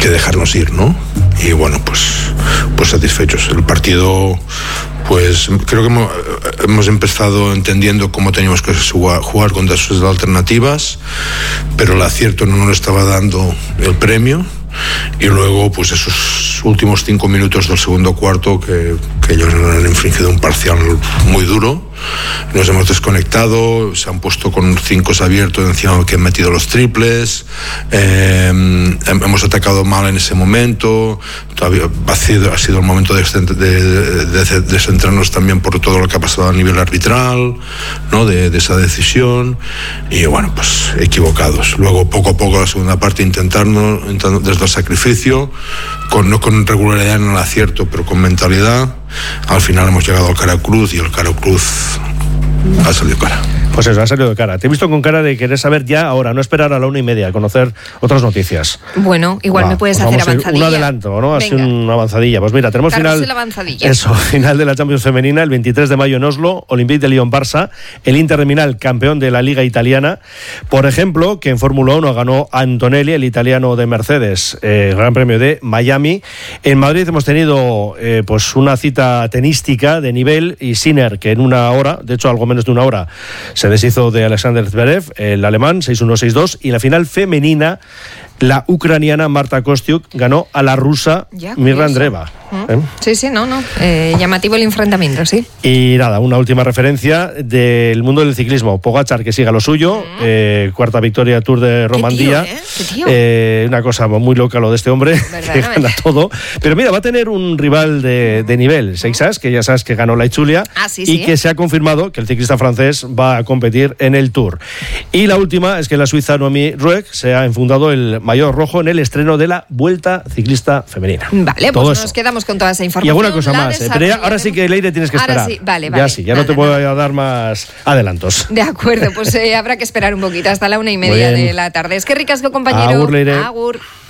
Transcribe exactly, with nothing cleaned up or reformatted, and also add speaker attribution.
Speaker 1: que dejarnos ir, ¿no? Y bueno, pues, pues satisfechos. El partido, pues creo que hemos, hemos empezado entendiendo cómo teníamos que jugar, jugar contra sus alternativas, pero el acierto no nos estaba dando el premio. Y luego, pues esos últimos cinco minutos del segundo cuarto que, que ellos nos han infringido un parcial muy duro. Nos hemos desconectado, se han puesto con cinco abiertos encima que han metido los triples, eh, hemos atacado mal en ese momento, todavía ha sido, ha sido el momento de, de, de, de centrarnos también por todo lo que ha pasado a nivel arbitral, ¿no? de, de esa decisión, y bueno, pues equivocados. Luego poco a poco la segunda parte intentando, intentando desde el sacrificio, con, no con regularidad en el acierto, pero con mentalidad. Al final hemos llegado al Cara Cruz y el Cara Cruz ha salido cara.
Speaker 2: Pues eso, ha salido de cara. Te he visto con cara de querer saber ya ahora, no esperar a la una y media, conocer otras noticias.
Speaker 3: Bueno, igual Va, me puedes
Speaker 2: pues
Speaker 3: hacer
Speaker 2: vamos
Speaker 3: avanzadilla.
Speaker 2: Un adelanto, ¿no? Así una avanzadilla. Pues mira, tenemos
Speaker 3: Carlos
Speaker 2: final.
Speaker 3: La avanzadilla.
Speaker 2: Eso, final de la Champions femenina, el veintitrés de mayo en Oslo, Olympique de Lyon-Barça, el Inter de Milán, campeón de la Liga Italiana. Por ejemplo, que en Fórmula uno ganó Antonelli, el italiano de Mercedes, eh, el Gran Premio de Miami. En Madrid hemos tenido eh, pues una cita tenística de nivel, y Sinner, que en una hora, de hecho algo menos de una hora, se deshizo de Alexander Zverev, el alemán, seis uno seis dos, y en la final femenina, la ucraniana Marta Kostyuk ganó a la rusa Mirra Andreeva.
Speaker 3: ¿Eh? Sí, sí, no, no. Eh, llamativo el enfrentamiento, sí.
Speaker 2: Y nada, una última referencia del mundo del ciclismo. Pogačar, que siga lo suyo, mm. eh, cuarta victoria Tour de Romandía.
Speaker 3: ¿Qué tío, eh? ¿Qué tío?
Speaker 2: Eh, una cosa muy loca lo de este hombre, que gana todo. Pero mira, va a tener un rival de, de nivel, Seixas, que ya sabes que ganó la Itzulia,
Speaker 3: ah, sí,
Speaker 2: y
Speaker 3: sí.
Speaker 2: que se ha confirmado que el ciclista francés va a competir en el Tour. Y la última es que la suiza Noemi Rueg se ha enfundado el maillot rojo en el estreno de la Vuelta Ciclista Femenina.
Speaker 3: Vale,
Speaker 2: todo
Speaker 3: pues
Speaker 2: eso.
Speaker 3: Nos quedamos con toda esa información.
Speaker 2: Y alguna cosa más, eh, pero ya, ahora sí que Leire tienes que esperar.
Speaker 3: Ahora sí, vale, vale.
Speaker 2: Ya sí, ya
Speaker 3: nada,
Speaker 2: no te
Speaker 3: nada.
Speaker 2: voy a dar más adelantos.
Speaker 3: De acuerdo, pues eh, habrá que esperar un poquito hasta la una y media de la tarde. Es que ricasco, compañero.
Speaker 2: Agur, Leire.
Speaker 3: Agur.